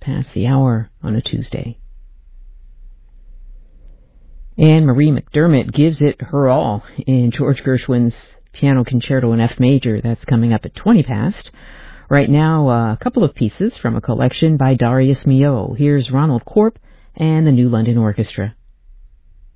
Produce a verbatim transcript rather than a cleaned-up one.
past the hour on a Tuesday. And Marie McDermott gives it her all in George Gershwin's Piano Concerto in F Major. That's coming up at twenty past. Right now, uh, a couple of pieces from a collection by Darius Milhaud. Here's Ronald Korp and the New London Orchestra.